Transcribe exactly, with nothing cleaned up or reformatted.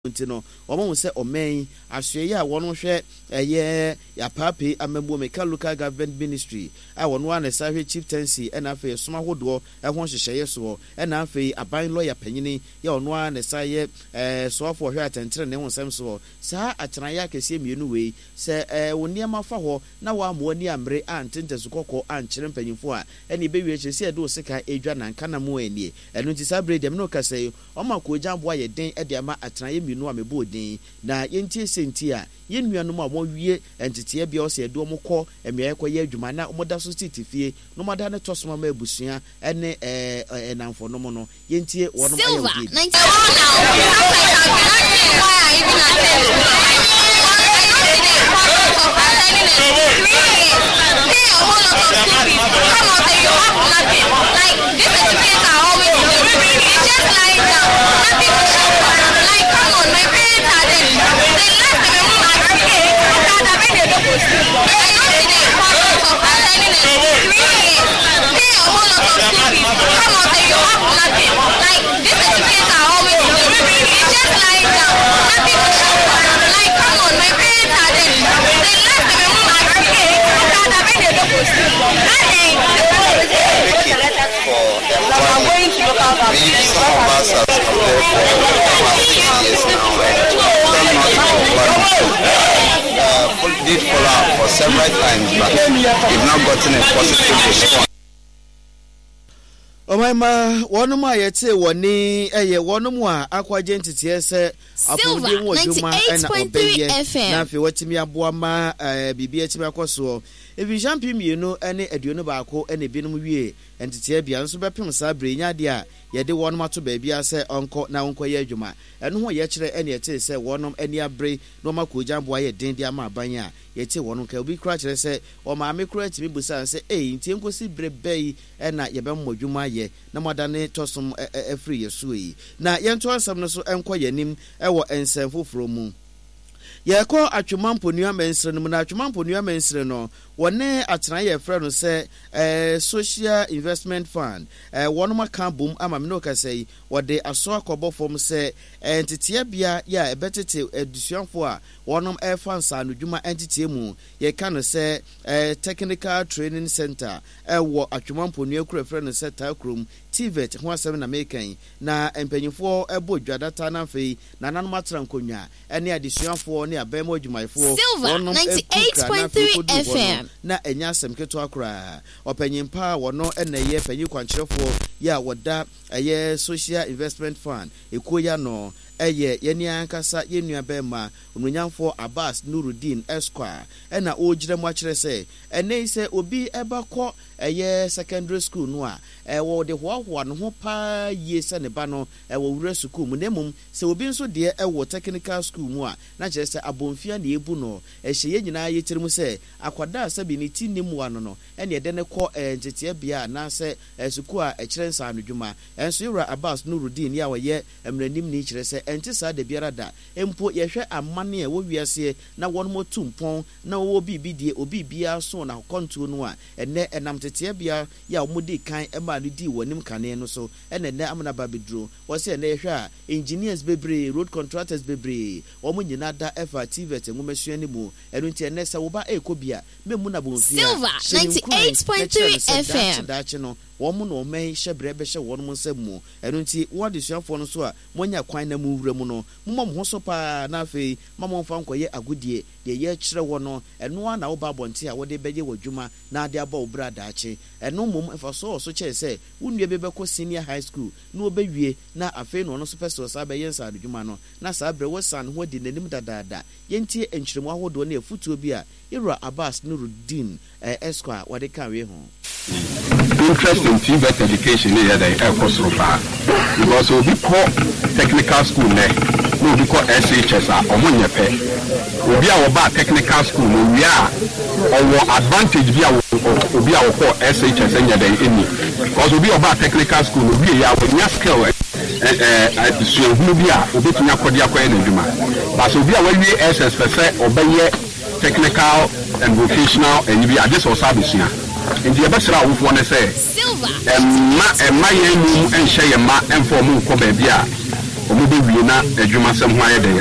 Ntino omo se omen asue ya wono hwe eye ya papi amembo meka local government ministry a wono an safe chieftaincy ena afi soma hodo e ho hyehye so ena afi aban lawyer panyini ya wono an saye eh so for hwe atentere ne wonsam so sa atena ya kese mienu wei se eh woni amafa ho na wa mo ani amre antente zukoko ankyere mpanyimfo a ena bewie kyese edo sika edwa na nka na mo ani eno nti sabre dem no kase o mako jambo aye den e de ama atena no amebodin na yentie senti a yenuanom a wonwie entete bia o se edo mokọ emia ekoye adwuma na omoda so titifie no moda ne tosoma ma abusua ene eh enamfonom no yentie wonom aye did follow up for several times, but we've not gotten a positive response. Omaima wonum ayete woni eye wonum a akwaje ntete se apodi wo dwuma na obeye na fe watimi aboa ma bibia timi akoso ebi champion mienu ene aduonu baako ene binum wie entete bia nso bepem sa brenya de a yede wonum ato ba bia se onko na onko ye adwuma eno ho ye kire ene ete se wonum eni abre no makoja aboa ye den dia ma abanya yete wonum ka obi kra kire se o ma amekura timi busa se eh ntie nkosi brebe ena ye be mmodwuma ye na modane tosum efri yesu yi na yento asam no so enko yanim ewo ensemfoforo mu yeko atwemampo nua mensre no na atwemampo nua mensre no wone atena ye frɛ no sɛ eh social investment fund eh wono maka bom ama me no ka sɛ wode aso akɔbɔ fom sɛ entete bia ya ebetete edusuanfo a wonom e fansa no dwuma entete mu ye ka no sɛ eh technical training center eh wo atwemampo nua kura frɛ no sɛ takrom tivet ho asɛm na mekan na empanyifo ebo dwadata na fei na nanom atra nkonwa ene adesuanfo ne abɛmo adwumayfo wonom ninety-eight point three F M na enya asɛm keto akra opanyimpa wono ene ye panyi kwankyerefo ya woda eye social investment fund ekoya no eye yeni ankasa yenua bema ononyamfo Abbas Nuruddin Esquire ena ogire mu akire se ene se obi ebakọ eye secondary school no a ewo de hoahoa no ho pa ye se ne ba no ewo wura school mu nemum se obi nso de ewo technical school mu a na kire se abonfia na ebu no ehye ye nyina ye tirim se akwada asabi ni tinim wa no no ene de ne kọ entete bia na se school a ekire nsa anodwuma enso yura Abbas Nuruddin ya woye emranim ni kire se enti sa de biara da empo yehwe amane a wo wiase na won mo tumpon na wo bibi die obi bia so na kontu no a enne enam tete bia ya wo di kan e ma no di wonim kane no so enne ne amana ba bedro wo se enne yehwe a engineers bebre road contractors bebre wo mo nyina da efa tivet ngomesua ni mu enu nti enne se wo ba ekobia memu na bonfia ninety-eight point three F M dachi no womu no men hyebre be hye won mo nsam mu enu nti wo adesuafo no so a monya kwan na mu wura mu no momom ho so pa na afei mamon fa nkoye agudie de ye kire wo no enu ana wo ba bonte a wo de beje wadwuma na ade aba wo bra daache enu mom fa so so kye se wunue be be ko senior high school na obewie na afei no no so peso sa be yensa adwuma no na sa bre wo san ho de nanim dadaada yentie enkyiremu ahodo na efutuo bi a Ira Abbas Nuruddin Esquire what they can we home. Interest in T V E T education is the air course so far. Because we call technical school there, we call S H S or Munyape. We are about technical school, we are our advantage via we are call S H S and any. Because we are about technical school, we are with your skill. Eh so who be are obetunya kodia kwa eneduma. But so we are when we S S F obeye technical and vocational and we are just for service here. In the Abasra, we want to say, and my and share ma and for move for baby. ɔmo bɛwie na adwumasɛm ho ayɛ dɛ